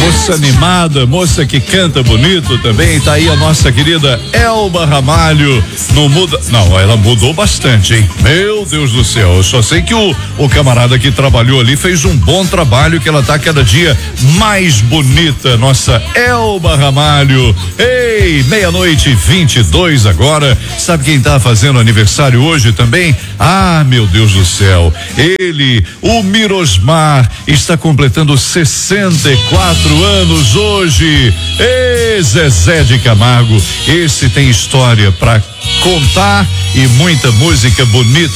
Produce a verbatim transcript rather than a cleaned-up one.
Moça animada, moça que canta bonito também, tá aí a nossa querida Elba Ramalho. Não muda, não, ela mudou bastante, hein? Meu Deus do céu, eu só sei que o, o camarada que trabalhou ali fez um bom trabalho, que ela tá cada dia mais bonita, nossa Elba Ramalho. Ei, meia-noite e vinte e dois agora, sabe quem tá fazendo aniversário hoje também? Ah, meu Deus do céu, ele, o Mirosmar, está completando sessenta e quatro anos hoje. Ei, Zezé de Camargo, esse tem história pra contar e muita música bonita